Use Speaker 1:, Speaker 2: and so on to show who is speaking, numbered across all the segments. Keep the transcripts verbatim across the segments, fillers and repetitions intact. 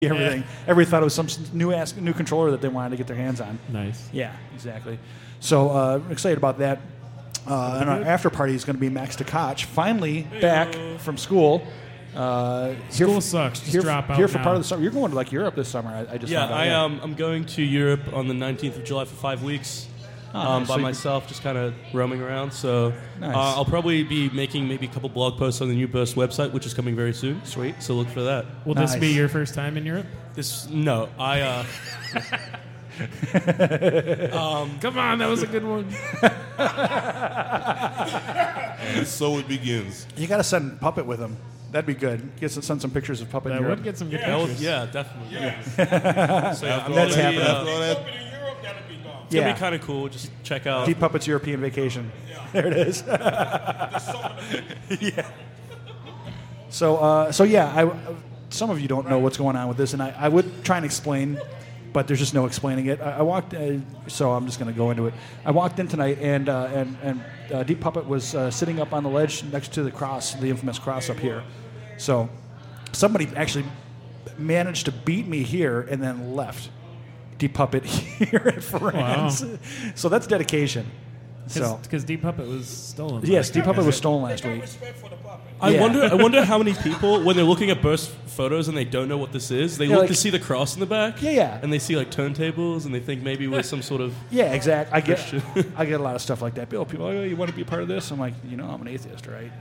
Speaker 1: everything. Yeah. Everybody thought it was some new ass, new controller that they wanted to get their hands on.
Speaker 2: Nice.
Speaker 1: Yeah, exactly. So uh, excited about that. Uh, and our after party is going to be Max Tkach, finally back from school. Uh,
Speaker 2: School
Speaker 1: for,
Speaker 2: sucks. Just
Speaker 1: here,
Speaker 2: drop out
Speaker 1: Here for
Speaker 2: now.
Speaker 1: part of the summer. You're going to like Europe this summer. I, I just
Speaker 3: yeah.
Speaker 1: found out,
Speaker 3: I
Speaker 1: yeah.
Speaker 3: um I'm going to Europe on the nineteenth of July for five weeks.
Speaker 1: Oh,
Speaker 3: um,
Speaker 1: nice.
Speaker 3: by
Speaker 1: So you-
Speaker 3: myself, just kind of roaming around. So
Speaker 1: Nice.
Speaker 3: uh, I'll probably be making maybe a couple blog posts on the New Burst website, which is coming very soon.
Speaker 1: Sweet.
Speaker 3: So look for that.
Speaker 2: Will
Speaker 1: Nice.
Speaker 2: this be your first time in Europe?
Speaker 3: This no, I. Uh, um,
Speaker 2: Come on, that was a good one.
Speaker 4: And so it begins.
Speaker 1: You got to send Puppet with him. That'd be good. Get some, send some pictures of Puppet
Speaker 2: That
Speaker 1: in Europe.
Speaker 2: would get some good
Speaker 3: that would-
Speaker 2: pictures.
Speaker 3: yeah, definitely.
Speaker 4: Yeah.
Speaker 3: So yeah, I'm
Speaker 1: That's
Speaker 3: gonna be,
Speaker 1: happening.
Speaker 3: uh,
Speaker 4: After all that,
Speaker 5: Open in Europe, that'll be gone.
Speaker 3: It's gonna
Speaker 1: Yeah.
Speaker 3: be kind of cool. Just check out.
Speaker 1: Deep Puppet's European Vacation. There it is. yeah. So, uh, so yeah, I, some of you don't know what's going on with this, and I, I would try and explain, but there's just no explaining it. I, I walked, uh, so I'm just going to go into it. I walked in tonight, and uh, and and uh, Deep Puppet was uh, sitting up on the ledge next to the cross, the infamous cross up here. So, somebody actually managed to beat me here and then left. Deep Puppet here at Friends.
Speaker 2: Wow.
Speaker 1: So that's dedication. So
Speaker 2: Because Deep Puppet was stolen.
Speaker 1: yes, Deep Puppet was stolen last
Speaker 5: They got
Speaker 1: week.
Speaker 5: respect for the puppet.
Speaker 3: I
Speaker 1: Yeah.
Speaker 3: wonder. I wonder how many people, when they're looking at Burst photos and they don't know what this is, they
Speaker 1: Yeah,
Speaker 3: look
Speaker 1: like-
Speaker 3: to see the cross in the back.
Speaker 1: Yeah, yeah.
Speaker 3: And they see like turntables, and they think maybe we're some sort of.
Speaker 1: Yeah, exactly. I get I get a lot of stuff like that. Bill, people are like, oh, you want to be a part of this? I'm like, you know, I'm an atheist, right?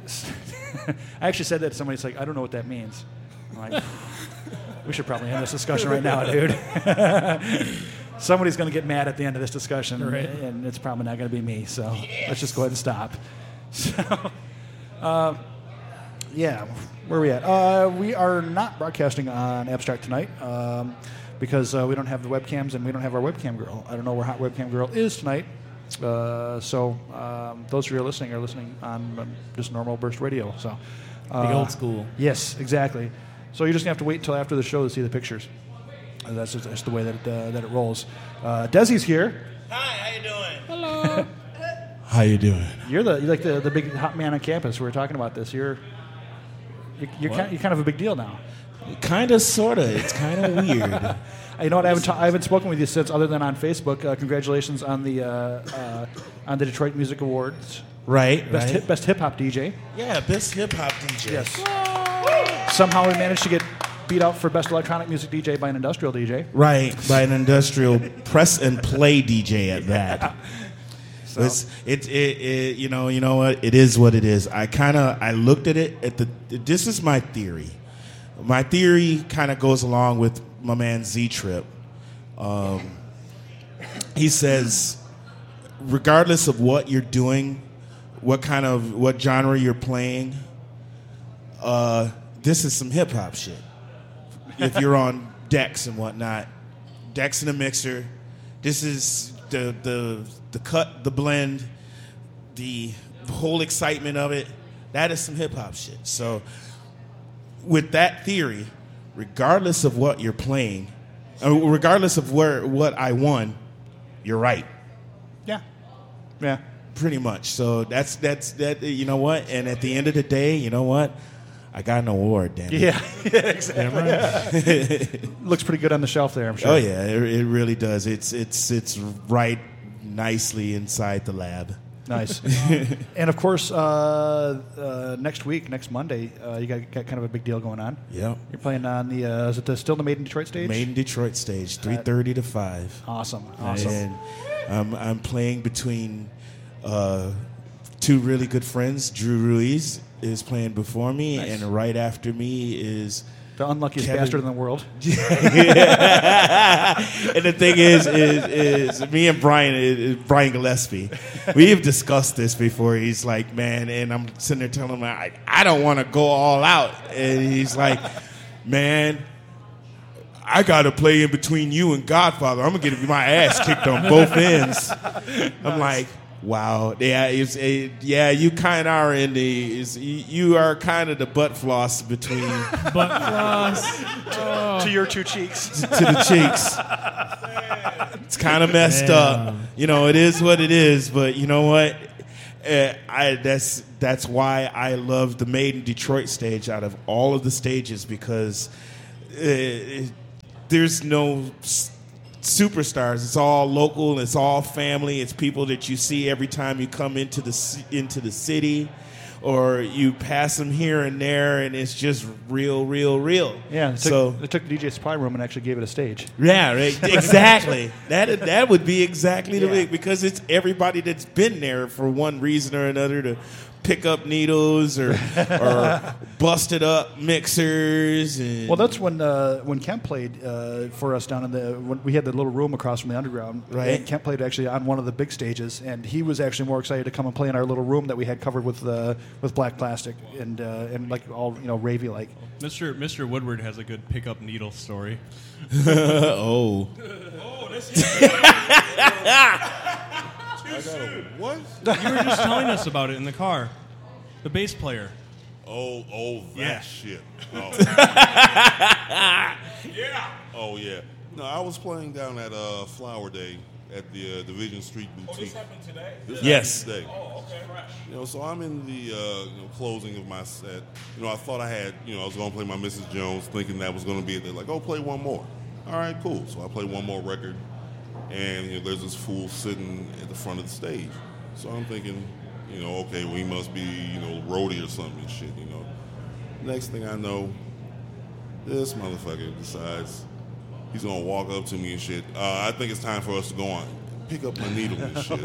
Speaker 1: I actually said that to somebody. It's like, I don't know what that means. I'm like, we should probably end this discussion right now, dude. Somebody's going to get mad at the end of this discussion,
Speaker 2: Right.
Speaker 1: and it's probably not going to be me. So let's just go ahead and stop. So, uh, yeah, where are we at? Uh, we are not broadcasting on Abstract tonight um, because uh, we don't have the webcams and we don't have our webcam girl. I don't know where Hot Webcam Girl is tonight. Uh, so um, those of you who are listening are listening on um, just normal Burst Radio. So uh,
Speaker 2: The old school.
Speaker 1: Yes, exactly. So you're just gonna have to wait until after the show to see the pictures. Uh, that's just, that's the way that it, uh, that it rolls. Uh, Desi's here.
Speaker 5: Hi, how you doing?
Speaker 2: Hello.
Speaker 4: how you doing?
Speaker 1: You're the you're like the, the big hot man on campus. We were talking about this. You're you're you're kind, you're kind of a big deal now.
Speaker 4: Kind of, sort of. It's kind of weird.
Speaker 1: Uh, You know what? I haven't ta- I haven't spoken with you since, other than on Facebook. Uh, congratulations on the uh, uh, on the Detroit Music Awards.
Speaker 4: Right,
Speaker 1: Best
Speaker 4: right.
Speaker 1: hip, best hip hop D J.
Speaker 4: Yeah, best hip hop D J.
Speaker 1: Yes. Somehow we managed to get beat out for best electronic music D J by an industrial D J.
Speaker 4: Right, by an industrial press and play D J at that.
Speaker 1: So-
Speaker 4: It's, it, it, it, you know, you know what? It is what it is. I kind of, I looked at it at the. This is my theory. My theory kind of goes along with my man Z Trip. Um, he says, regardless of what you're doing, what kind of what genre you're playing, uh, this is some hip hop shit. If you're on decks and whatnot, decks in a mixer, this is the the the cut, the blend, the whole excitement of it. That is some hip hop shit. So, with that theory, regardless of what you're playing, uh, regardless of where what I won, you're right.
Speaker 1: Yeah. Yeah.
Speaker 4: Pretty much. So that's that's that. You know what? And at the end of the day, you know what? I got an award. Damn it.
Speaker 1: Yeah. yeah exactly. Looks pretty good on the shelf there, I'm sure.
Speaker 4: Oh yeah, it, it really does. It's it's it's right nicely inside the lab.
Speaker 1: Nice. And of course, uh, uh, next week, next Monday, uh, you got, got kind of a big deal going on.
Speaker 4: Yep.
Speaker 1: You're playing on the uh, is it the, still the Made in Detroit stage?
Speaker 4: Made in Detroit stage, three thirty to five.
Speaker 1: Awesome. Awesome.
Speaker 4: And um, I'm playing between uh, two really good friends. Drew Ruiz is playing before me,
Speaker 1: Nice.
Speaker 4: and right after me is
Speaker 1: The unluckiest
Speaker 4: Kevin-
Speaker 1: bastard in the world.
Speaker 4: and the thing is, is, is me and Brian, is, Brian Gillespie, we have discussed this before. He's like, man, and I'm sitting there telling him, I, I don't want to go all out. And he's like, man, I got to play in between you and Godfather. I'm going to get my ass kicked on both ends. I'm like, wow. Yeah, it's, it, yeah, you kind of are in the, is, you are kind of the butt floss between
Speaker 2: Butt floss. Oh.
Speaker 1: To your two cheeks.
Speaker 4: to the cheeks. It's kind of messed
Speaker 2: Damn.
Speaker 4: up. You know, it is what it is, but you know what? Uh, I that's that's why I love the Made in Detroit stage out of all of the stages, because uh, there's no s- superstars. It's all local. It's all family. It's people that you see every time you come into the ci- into the city, or you pass them here and there, and it's just real, real, real.
Speaker 1: Yeah, they took,
Speaker 4: so
Speaker 1: they took the D J Supply room and actually gave it a stage.
Speaker 4: yeah, right, exactly. that that would be exactly the
Speaker 1: Yeah.
Speaker 4: way, because it's everybody that's been there for one reason or another to pick up needles or or busted up mixers. And
Speaker 1: Well, that's when uh, when Kemp played uh, for us down in the when we had the little room across from the underground.
Speaker 4: Right.
Speaker 1: And Kemp played actually on one of the big stages, and he was actually more excited to come and play in our little room that we had covered with uh, with black plastic and uh, and like all you know ravey like.
Speaker 6: Mister Mister Woodward has a good pickup needle story.
Speaker 4: oh,
Speaker 5: What?
Speaker 6: You were just telling us about it in the car. The bass player.
Speaker 5: Oh, oh, that
Speaker 6: Yeah.
Speaker 5: shit. Oh. yeah. Oh, yeah. No, I was playing down at uh, Flower Day at the uh, Division Street Boutique. Oh, this happened today? This
Speaker 4: Yes.
Speaker 5: happened today. Oh, okay, right. You know, so I'm in the uh, you know, closing of my set. You know, I thought I had, you know, I was going to play my Missus Jones, thinking that was going to be it. They're like, oh, play one more. All right, cool. So I play one more record, and you know, there's this fool sitting at the front of the stage. So I'm thinking, you know, okay, well, he must be, you know, roadie or something and shit, you know. Next thing I know, this motherfucker decides he's gonna walk up to me and shit. Uh, I think it's time for us to go on. Pick up my needle and shit.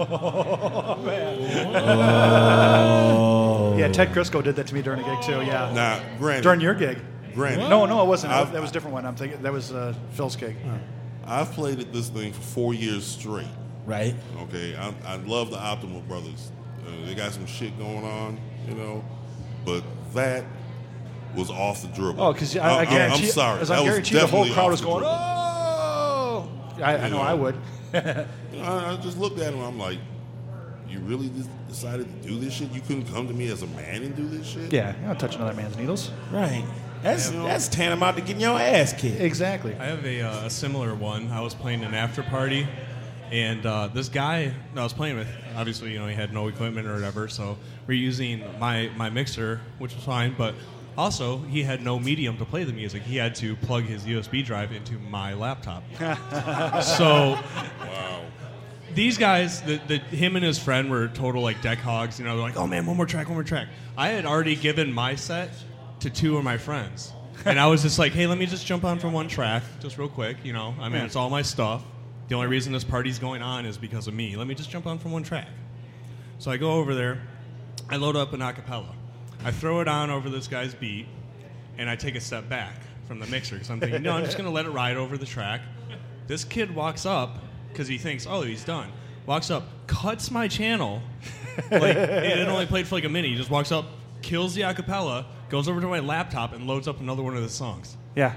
Speaker 1: Yeah, Ted Crisco did that to me during a gig too. Yeah,
Speaker 5: Now, granted,
Speaker 1: during your gig.
Speaker 5: granted,
Speaker 1: No, no, it wasn't.
Speaker 5: I've-
Speaker 1: That was a different one. I'm thinking that was uh, Phil's gig.
Speaker 5: I've played at this thing for four years straight.
Speaker 4: right.
Speaker 5: Okay, I, I love the Optimal Brothers. Uh, they got some shit going on, you know, but that was off the dribble.
Speaker 1: Oh, because I, I
Speaker 5: I'm-
Speaker 1: guarantee,
Speaker 5: I'm sorry.
Speaker 1: As
Speaker 5: That
Speaker 1: I
Speaker 5: was
Speaker 1: guarantee the whole
Speaker 5: definitely
Speaker 1: crowd
Speaker 5: off
Speaker 1: was
Speaker 5: the
Speaker 1: going,
Speaker 5: dribble.
Speaker 1: oh! I, I
Speaker 5: You
Speaker 1: know
Speaker 5: know.
Speaker 1: I would.
Speaker 5: You know, I, I just looked at him. I'm like, you really just decided to do this shit? You couldn't come to me as a man and do this shit?
Speaker 1: Yeah, you don't touch another man's needles.
Speaker 4: Right. That's that's tantamount to getting your ass kicked.
Speaker 1: Exactly.
Speaker 6: I have a, uh, a similar one. I was playing an after party, and uh, this guy that I was playing with, obviously, you know, he had no equipment or whatever, so we're using my, my mixer, which was fine, but also he had no medium to play the music. He had to plug his U S B drive into my laptop. So
Speaker 5: Wow.
Speaker 6: these guys, the, the, him and his friend were total like deck hogs. You know, they're like, "Oh man, one more track, one more track." I had already given my set to two of my friends, and I was just like, "Hey, let me just jump on from one track, just real quick." You know, I mean, it's all my stuff. The only reason this party's going on is because of me. Let me just jump on from one track. So I go over there, I load up an acapella, I throw it on over this guy's beat, and I take a step back from the mixer because I'm thinking, no, I'm just gonna let it ride over the track. This kid walks up because he thinks, oh, he's done. Walks up, cuts my channel. Like it only played for like a minute. He just walks up, kills the acapella, goes over to my laptop, and loads up another one of the songs.
Speaker 1: Yeah.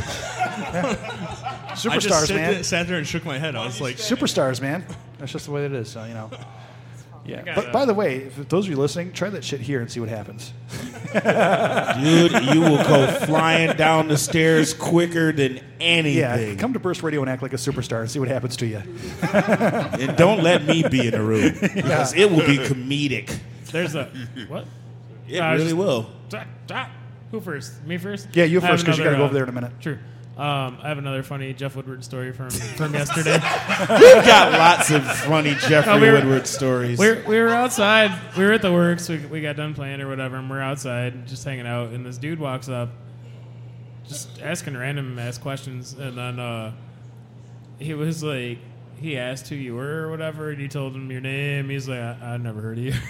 Speaker 6: I just
Speaker 1: Superstars,
Speaker 6: sit
Speaker 1: man.
Speaker 6: there, sat there and shook my head. I was like,
Speaker 1: Superstars, man. That's just the way it is. So you know. Yeah.
Speaker 2: got
Speaker 1: But
Speaker 2: a-
Speaker 1: by the way, if those of you listening, try that shit here and see what happens.
Speaker 4: Dude, you will go flying down the stairs quicker than
Speaker 1: Yeah.
Speaker 4: anything.
Speaker 1: Come to Burst Radio and act like a superstar and see what happens to you.
Speaker 4: And don't let me be in the room because it will be comedic.
Speaker 2: There's a what?
Speaker 4: It
Speaker 2: I was
Speaker 4: really
Speaker 2: just-
Speaker 4: will.
Speaker 2: Stop, stop. Who first? Me first?
Speaker 1: Yeah, you
Speaker 2: I have
Speaker 1: first because you got to
Speaker 2: another,
Speaker 1: go
Speaker 2: uh,
Speaker 1: over there in a minute.
Speaker 2: True. Um, I have another funny Jeff Woodward story from from yesterday.
Speaker 4: We got lots of funny Jeffrey
Speaker 2: Oh, we were-
Speaker 4: Woodward stories.
Speaker 2: we were, we were outside. We were at the works. We, we got done playing or whatever, and we're outside just hanging out. And this dude walks up, just asking random ass questions. And then uh, he was like, he asked who you were or whatever, and you told him your name. He's like, I, I never heard of you.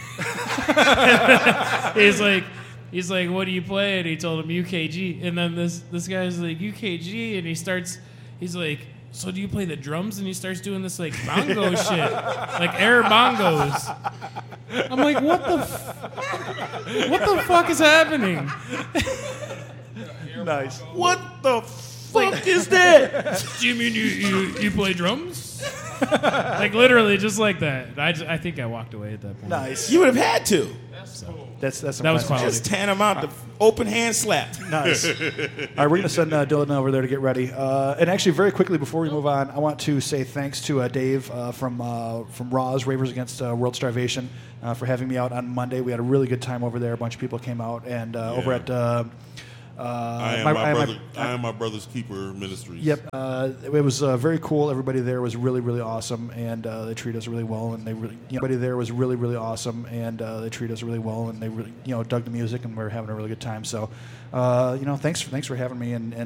Speaker 2: He's like, he's like, what do you play? And he told him U K G. And then this this guy's like, U K G, and he starts, he's like, so do you play the drums? And he starts doing this like bongo shit, like air bongos. I'm like, what the, f- what the fuck is happening?
Speaker 1: Nice.
Speaker 4: what the fuck is that?
Speaker 2: Do you mean you, you, you play drums? Like literally, just like that. I, just, I think I walked away at that point.
Speaker 1: Nice.
Speaker 4: You would have had to.
Speaker 1: That's that's
Speaker 2: That was
Speaker 1: impressive.
Speaker 2: quality.
Speaker 4: Just tantamount to open hand slap.
Speaker 1: Nice. All right, we're going to send uh, Dylan over there to get ready. Uh, and actually, very quickly before we move on, I want to say thanks to uh, Dave uh, from uh, from Raws Ravers Against uh, World Starvation uh, for having me out on Monday. We had a really good time over there. A bunch of people came out, and uh, over
Speaker 5: Yeah.
Speaker 1: at uh, Uh,
Speaker 5: I am
Speaker 1: my-
Speaker 5: my,
Speaker 1: I- my-
Speaker 5: brother. I, am my brother's keeper ministries.
Speaker 1: Yep, uh, it was uh, very cool. Everybody there was really, really awesome, and uh, they treat us really well. And they really, you know, everybody there was really, really awesome, and uh, they treat us really well. And they really, you know, dug the music, and we were having a really good time. So, uh, you know, thanks, thanks for having me. And, and